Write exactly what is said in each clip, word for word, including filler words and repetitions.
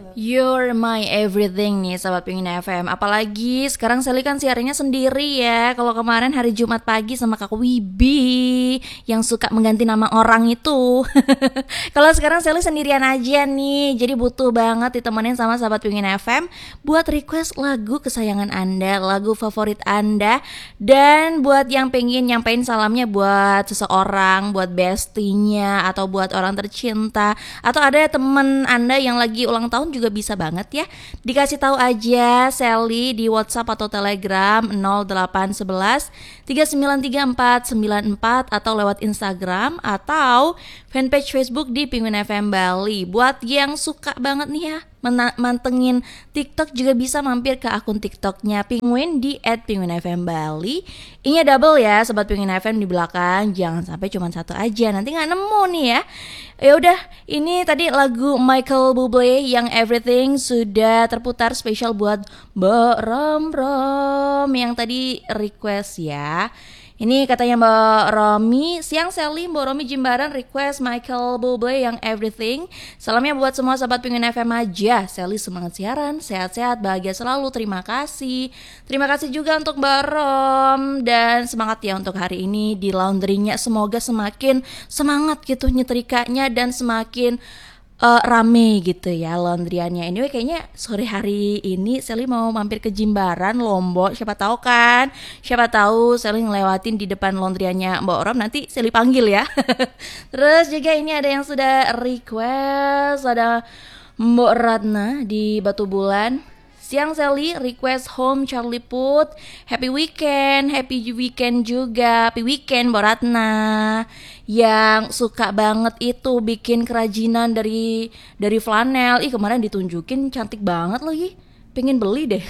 You're my everything nih sahabat Pingin F M. Apalagi sekarang Sally kan siarannya sendiri ya. Kalau kemarin hari Jumat pagi sama Kak Wibi yang suka mengganti nama orang itu. Kalau sekarang Sally sendirian aja nih. Jadi butuh banget ditemenin sama sahabat Pingin F M buat request lagu kesayangan Anda, lagu favorit Anda. Dan buat yang pengen nyampein salamnya buat seseorang, buat bestinya atau buat orang tercinta, atau ada temen Anda yang lagi ulang tahun juga bisa banget ya. Dikasih tahu aja Sally di WhatsApp atau Telegram nol delapan satu satu tiga sembilan tiga empat sembilan empat atau lewat Instagram atau fanpage Facebook di Penguin F M Bali. Buat yang suka banget nih ya men- mantengin TikTok juga bisa mampir ke akun TikToknya Penguin di et penguin f m bali. I-nya double ya sobat Penguin F M di belakang. Jangan sampai cuma satu aja, nanti nggak nemu nih ya. Ya udah, ini tadi lagu Michael Bublé yang Everything sudah terputar spesial buat Mbak Rom Rom yang tadi request ya. Ini katanya Mbak Romi, siang Sally, Mbak Romi Jimbaran request Michael Bublé yang Everything. Salamnya buat semua sahabat Penguin F M aja. Sally semangat siaran, sehat-sehat, bahagia selalu, terima kasih. Terima kasih juga untuk Mbak Rom. Dan semangat ya untuk hari ini di laundrynya. Semoga semakin semangat gitu nyetrikanya dan semakin Uh, rame gitu ya laundryannya. Anyway kayaknya sore hari ini Sally mau mampir ke Jimbaran, Lombok. Siapa tahu kan, siapa tahu Sally ngelewatin di depan laundryannya Mbak Rom, nanti Sally panggil ya. Terus juga ini ada yang sudah request, ada Mbak Ratna di Batu Bulan. Siang Sally, request Home Charlie Puth. Happy weekend, happy weekend juga. Happy weekend Mbak Ratna. Yang suka banget itu bikin kerajinan dari dari flanel. Ih kemarin ditunjukin cantik banget lagi. Pengen beli deh.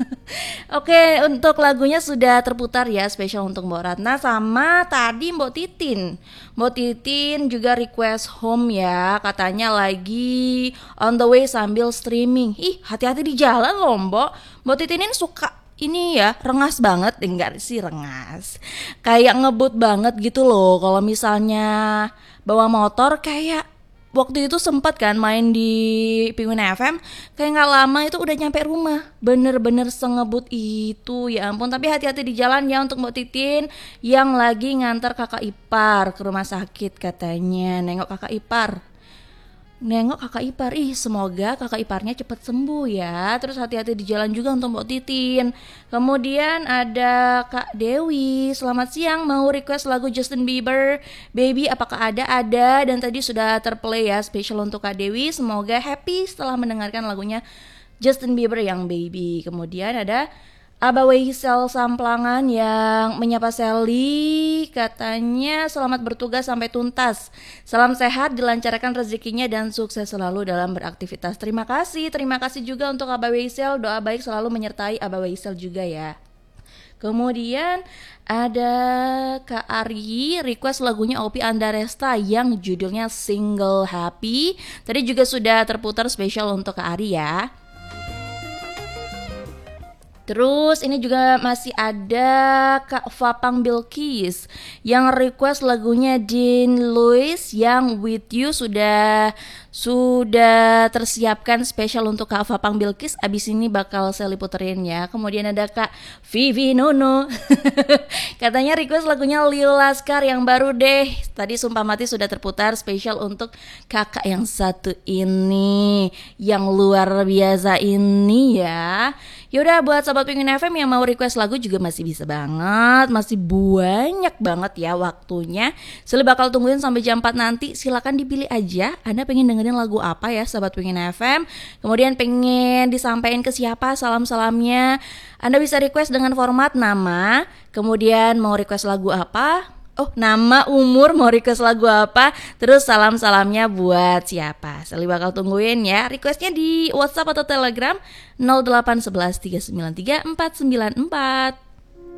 Oke, untuk lagunya sudah terputar ya, spesial untuk Mbak Ratna sama tadi Mbak Titin. Mbak Titin juga request Home ya, katanya lagi on the way sambil streaming. Ih, hati-hati di jalan loh Mbak. Mbak Titin ini suka ini ya, rengas banget, enggak sih rengas. Kayak ngebut banget gitu loh kalau misalnya bawa motor. Kayak waktu itu sempat kan main di Penguin F M, kayak gak lama itu udah nyampe rumah. Bener-bener sengebut itu, ya ampun. Tapi hati-hati di jalan ya untuk Mbak Titin yang lagi nganter kakak ipar ke rumah sakit katanya. Nengok kakak ipar Nengok kakak ipar, ih semoga kakak iparnya cepat sembuh ya. Terus hati-hati di jalan juga untuk Mbak Titin. Kemudian ada Kak Dewi, selamat siang, mau request lagu Justin Bieber, Baby, apakah ada? Ada, dan tadi sudah terplay ya, spesial untuk Kak Dewi. Semoga happy setelah mendengarkan lagunya Justin Bieber yang Baby. Kemudian ada Abah Weisel Samplangan yang menyapa Sally, katanya selamat bertugas sampai tuntas. Salam sehat, dilancarkan rezekinya dan sukses selalu dalam beraktivitas. Terima kasih, terima kasih juga untuk Abah Weisel. Doa baik selalu menyertai Abah Weisel juga ya. Kemudian ada Kak Ari request lagunya Opi Andaresta yang judulnya Single Happy. Tadi juga sudah terputar spesial untuk Kak Ari ya. Terus ini juga masih ada Kak Fapang Bilkis yang request lagunya Dean Lewis yang With You sudah sudah tersiapkan spesial untuk Kak Fapang Bilkis. Abis ini bakal saya puterin ya. Kemudian ada Kak Vivi Nono katanya request lagunya Lil Laskar yang baru deh. Tadi Sumpah Mati sudah terputar spesial untuk kakak yang satu ini, yang luar biasa ini ya. Yaudah, buat sahabat Penguin F M yang mau request lagu juga masih bisa banget. Masih banyak banget ya waktunya. Sely bakal tungguin sampai jam empat nanti. Silakan dipilih aja Anda pengen dengerin lagu apa ya sahabat Penguin F M. Kemudian pengen disampaikan ke siapa salam-salamnya. Anda bisa request dengan format nama, kemudian mau request lagu apa, oh nama, umur, mau request lagu apa, terus salam-salamnya buat siapa. Sally bakal tungguin ya requestnya di WhatsApp atau Telegram nol delapan satu satu tiga sembilan tiga empat sembilan empat.